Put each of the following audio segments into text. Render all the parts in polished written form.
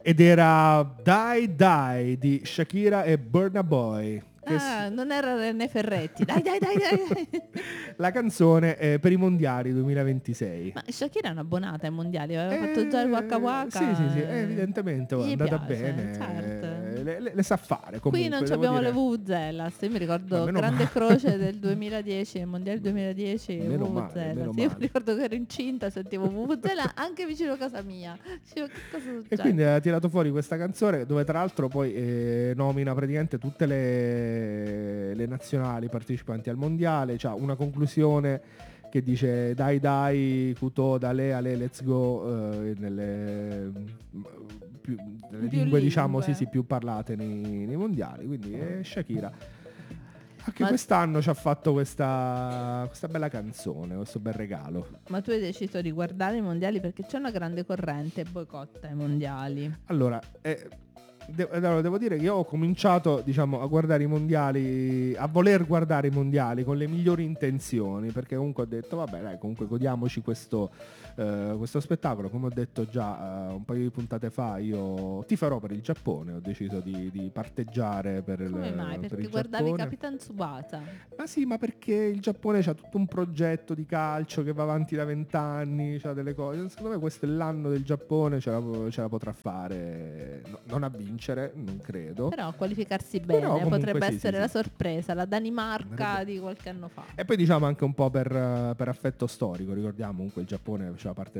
Ed era Die Die di Shakira e Burna Boy. Non era René Ferretti. Dai. La canzone è per i mondiali 2026. Ma Shakira è una buonata ai mondiali, aveva fatto già il Waka Waka. Sì, evidentemente è gli andata piace, bene. certo. Le sa fare comunque. Qui non abbiamo le VVZelas. Io mi ricordo Grande Croce del 2010, il mondiale 2010, meno VVZelas. male. Io mi ricordo che ero incinta, sentivo VVZelas anche vicino a casa mia. Dicevo, che cosa succede? E quindi ha tirato fuori questa canzone dove tra l'altro poi nomina praticamente tutte le nazionali partecipanti al mondiale. C'ha una conclusione che dice dai Kuto, dale, ale, let's go, nelle lingue diciamo sì più parlate nei mondiali, quindi è Shakira. Anche quest'anno ci ha fatto questa bella canzone, questo bel regalo. Ma tu hai deciso di guardare i mondiali perché c'è una grande corrente boicotta i mondiali. Allora, devo dire che io ho cominciato, diciamo, a guardare i mondiali, a voler guardare i mondiali con le migliori intenzioni, perché comunque ho detto vabbè dai, comunque godiamoci questo spettacolo. Come ho detto già un paio di puntate fa, io tiferò per il Giappone, ho deciso di parteggiare per il Giappone. Come mai? Perché guardavi Capitan Tsubasa? Ma sì, ma perché il Giappone c'ha tutto un progetto di calcio che va avanti da 20 anni, c'ha delle cose. Secondo me questo è l'anno del Giappone, ce la potrà fare, non a vincere, non credo. Però a qualificarsi bene, potrebbe essere la sorpresa, la Danimarca di qualche anno fa. E poi diciamo anche un po' per affetto storico, ricordiamo comunque il Giappone faceva parte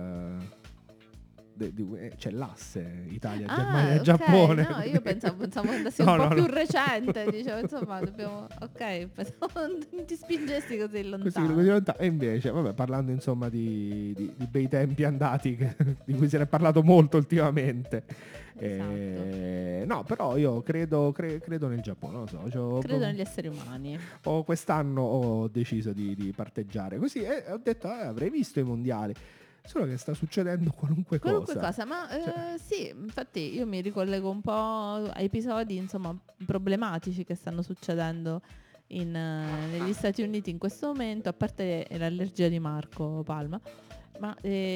c'è l'asse Italia, Germania e Giappone. No, io pensavo andassi un po' più recente, dicevo, insomma, dobbiamo pensavo non ti spingessi così lontano. E invece, vabbè, parlando insomma di bei tempi andati di cui se ne è parlato molto ultimamente. Esatto. No, però io credo nel Giappone, non lo so. Credo negli esseri umani. Quest'anno ho deciso di parteggiare così e ho detto avrei visto i mondiali. Solo che sta succedendo qualunque cosa. Ma sì, infatti io mi ricollego un po' a episodi insomma problematici che stanno succedendo negli Stati Uniti in questo momento, a parte l'allergia di Marco Palma, ma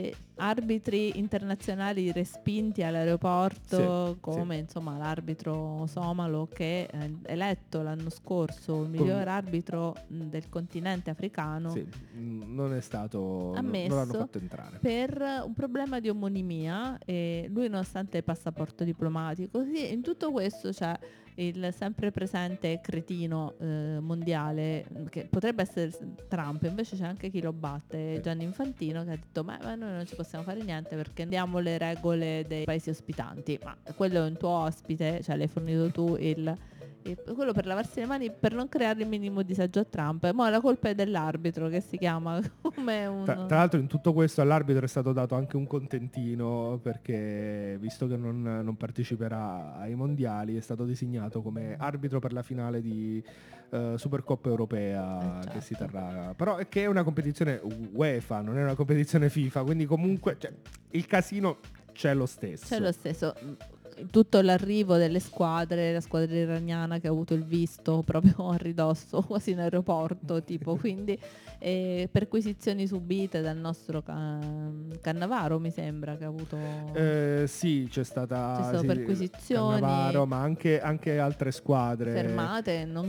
arbitri internazionali respinti all'aeroporto, come insomma l'arbitro somalo che è eletto l'anno scorso il miglior arbitro del continente africano, non è stato ammesso, non l'hanno fatto entrare per un problema di omonimia, e lui nonostante il passaporto diplomatico. Sì, in tutto questo c'è il sempre presente cretino mondiale che potrebbe essere Trump, invece c'è anche chi lo batte, Gianni Infantino, che ha detto ma noi non ci possiamo fare niente perché andiamo le regole dei paesi ospitanti. Ma quello è un tuo ospite, cioè l'hai fornito tu quello per lavarsi le mani, per non creare il minimo disagio a Trump. Ma la colpa è dell'arbitro, che si chiama come un... Tra l'altro in tutto questo all'arbitro è stato dato anche un contentino, perché visto che non parteciperà ai mondiali è stato designato come arbitro per la finale di Supercoppa europea, certo, che si terrà, però che è una competizione UEFA, non è una competizione FIFA, quindi comunque il casino c'è lo stesso. Tutto l'arrivo delle squadre, la squadra iraniana che ha avuto il visto proprio a ridosso, quasi in aeroporto, tipo, quindi perquisizioni subite dal nostro Cannavaro, mi sembra che ha avuto... sì, c'è stato perquisizioni, Cannavaro, ma anche altre squadre fermate, non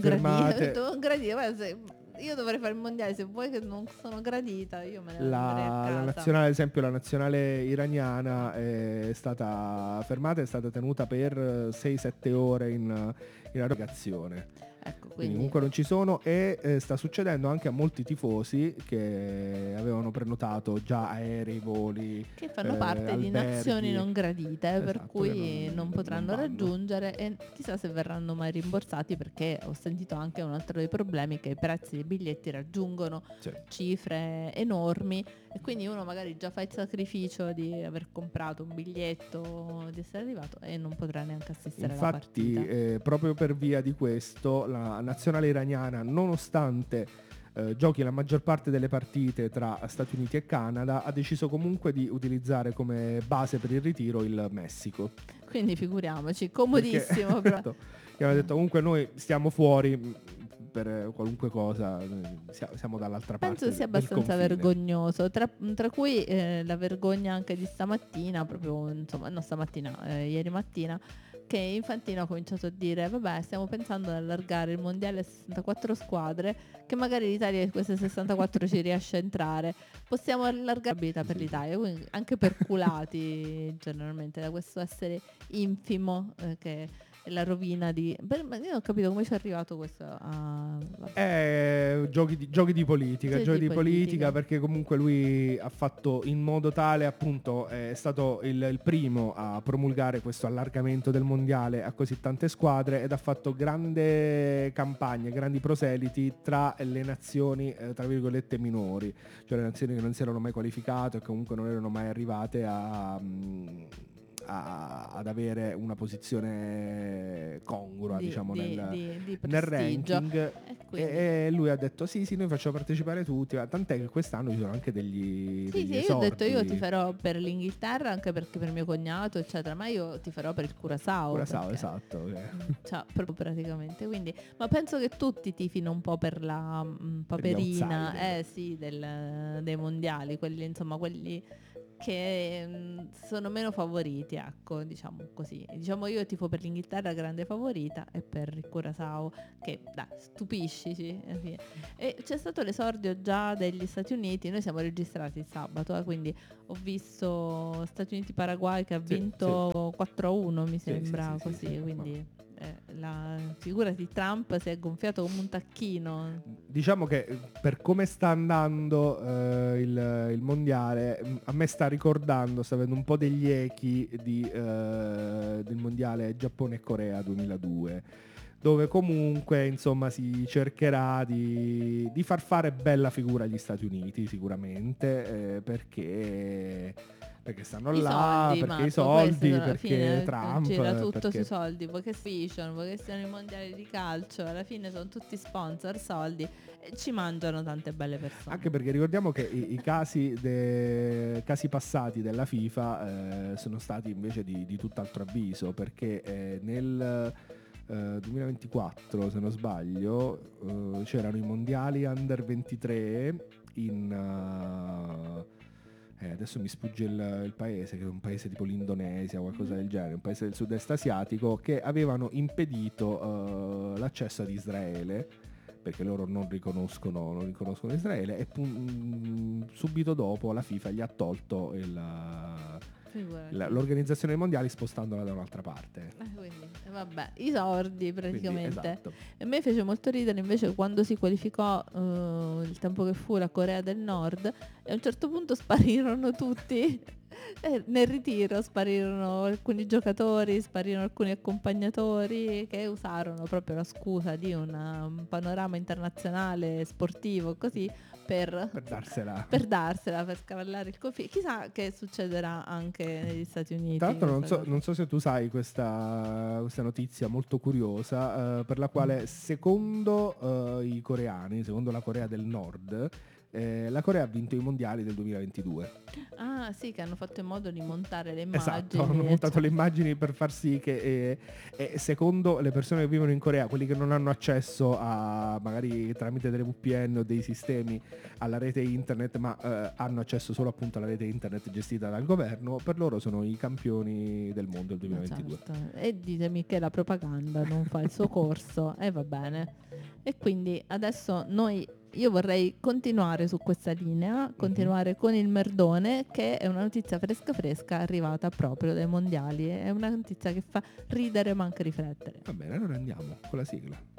gradite. Io dovrei fare il mondiale, se vuoi che non sono gradita io me ne andrei a casa. La nazionale, ad esempio la nazionale iraniana è stata fermata, è stata tenuta per 6-7 ore in aerogazione. Ecco, quindi comunque non ci sono, e sta succedendo anche a molti tifosi che avevano prenotato già aerei, voli, che fanno parte alberghi, di nazioni non gradite, esatto, per cui non potranno raggiungere, e chissà se verranno mai rimborsati, perché ho sentito anche un altro dei problemi, che i prezzi dei biglietti raggiungono cifre enormi, e quindi uno magari già fa il sacrificio di aver comprato un biglietto, di essere arrivato, e non potrà neanche assistere alla partita. Infatti proprio per via di questo la nazionale iraniana, nonostante giochi la maggior parte delle partite tra Stati Uniti e Canada, ha deciso comunque di utilizzare come base per il ritiro il Messico. Quindi figuriamoci, comodissimo. Perché, che hanno detto comunque noi stiamo fuori, per qualunque cosa siamo dall'altra parte. Penso sia abbastanza vergognoso, tra cui la vergogna anche di stamattina, proprio insomma, no stamattina, ieri mattina, che Infantino ha cominciato a dire vabbè, stiamo pensando ad allargare il mondiale a 64 squadre, che magari l'Italia in queste 64 ci riesce a entrare, possiamo allargare la vita per l'Italia, quindi anche perculati generalmente da questo essere infimo che è la rovina di... io non ho capito come ci è arrivato questo giochi di politica, perché comunque lui ha fatto in modo tale, appunto, è stato il primo a promulgare questo allargamento del mondiale a così tante squadre ed ha fatto grande campagne, grandi proseliti tra le nazioni tra virgolette minori, cioè le nazioni che non si erano mai qualificate e comunque non erano mai arrivate ad avere una posizione congrua nel ranking, e lui ha detto sì, noi facciamo partecipare tutti, tant'è che quest'anno ci sono anche degli io esordi. ho detto io ti farò per l'Inghilterra anche perché per mio cognato eccetera, ma io ti farò per il Curaçao, esatto, cioè, proprio praticamente, quindi ma penso che tutti tifino un po' per la paperina dei mondiali, quelli insomma quelli che sono meno favoriti, ecco, diciamo così. Diciamo io tifo per l'Inghilterra, grande favorita, e per il Curaçao che dai, stupisci. E c'è stato l'esordio già degli Stati Uniti, noi siamo registrati il sabato, quindi ho visto Stati Uniti-Paraguay che ha vinto 4-1 mi sembra, così, quindi la figura di Trump si è gonfiato come un tacchino. Diciamo che per come sta andando il mondiale, a me sta avendo un po' degli echi del mondiale Giappone e Corea 2002, dove comunque insomma si cercherà di far fare bella figura agli Stati Uniti sicuramente, perché stanno là, perché i soldi, perché Trump gira tutto sui soldi, poi che Vision, poi che siano i mondiali di calcio, alla fine sono tutti sponsor, soldi, e ci mangiano tante belle persone. Anche perché ricordiamo che i casi passati della FIFA sono stati invece di tutt'altro avviso, perché nel 2024, se non sbaglio, c'erano i mondiali under 23 adesso mi sfugge il paese, che è un paese tipo l'Indonesia o qualcosa del genere, un paese del sud-est asiatico, che avevano impedito l'accesso ad Israele, perché loro non riconoscono Israele, e subito dopo la FIFA gli ha tolto l'organizzazione dei mondiali spostandola da un'altra parte. Quindi, vabbè, i sordi praticamente. Quindi, esatto. E a me fece molto ridere invece quando si qualificò il tempo che fu la Corea del Nord, e a un certo punto sparirono tutti. Nel ritiro sparirono alcuni giocatori, sparirono alcuni accompagnatori che usarono proprio la scusa di un panorama internazionale sportivo così per darsela, per scavallare il confine. Chissà che succederà anche negli Stati Uniti. Tra l'altro non so se tu sai questa notizia molto curiosa, per la quale secondo i coreani, secondo la Corea del Nord, la Corea ha vinto i mondiali del 2022. Ah sì, che hanno fatto in modo di montare le immagini. Esatto, hanno montato le immagini per far sì che secondo le persone che vivono in Corea, quelli che non hanno accesso a magari tramite delle VPN o dei sistemi alla rete internet, ma hanno accesso solo appunto alla rete internet gestita dal governo, per loro sono i campioni del mondo del 2022. Certo. E ditemi che la propaganda non fa il suo corso, e va bene. E quindi adesso io vorrei continuare su questa linea, continuare con il merdone, che è una notizia fresca arrivata proprio dai mondiali, è una notizia che fa ridere ma anche riflettere. Va bene, allora andiamo con la sigla.